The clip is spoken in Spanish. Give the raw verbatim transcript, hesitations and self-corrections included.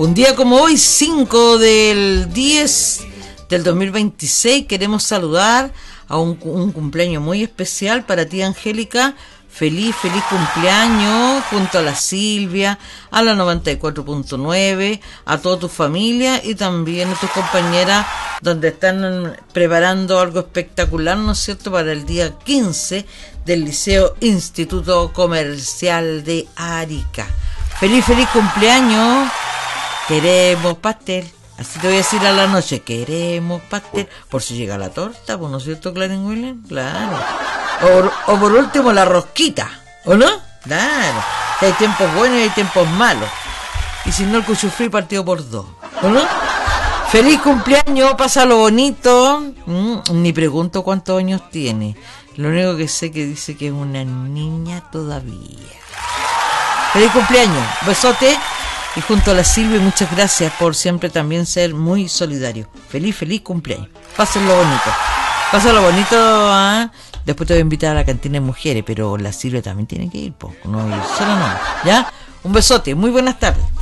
Un día como hoy, cinco del diez del dos mil veintiséis, queremos saludar a un, un cumpleaños muy especial para ti, Angélica. Feliz, feliz cumpleaños junto a la Silvia, a la noventa y cuatro punto nueve, a toda tu familia y también a tus compañeras, donde están preparando algo espectacular, ¿no es cierto?, para el día quince del Liceo Instituto Comercial de Arica. Feliz, feliz cumpleaños. Queremos pastel. Así te voy a decir a la noche, queremos pastel. Por si llega la torta, pues, ¿no es cierto, Clarín William? Claro. O, o por último la rosquita, ¿o no? Claro. Hay tiempos buenos y hay tiempos malos. Y si no, el cuchufrí partido por dos, ¿o no? Feliz cumpleaños, pásalo bonito. Mm, ni pregunto cuántos años tiene. Lo único que sé que dice que es una niña todavía. Feliz cumpleaños, besote. Y junto a la Silvia, muchas gracias por siempre también ser muy solidario. Feliz, feliz cumpleaños. Pásenlo bonito. Pásalo bonito, ¿eh? Después te voy a invitar a la cantina de mujeres, pero la Silvia también tiene que ir, po. No ir sola, no. ¿Ya? Un besote, muy buenas tardes.